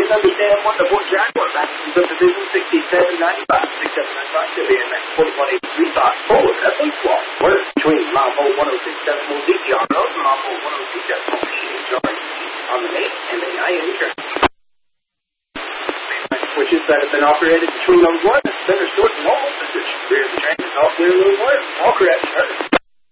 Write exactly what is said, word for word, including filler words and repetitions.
didn't understand what the Ford Jaguar back in subdivision sixty-seven ninety-five, sixty-seven ninety-five, to be in that forty-one eighty-three thought forward. That's a swap. Word between Mambo one oh six decimal D T R Road and Mambo one oh two decimal machine on the main and the I N train. Switches that have been operated between those one, center source and normal position. Rear of the train is all clear, little one. All correct, sir.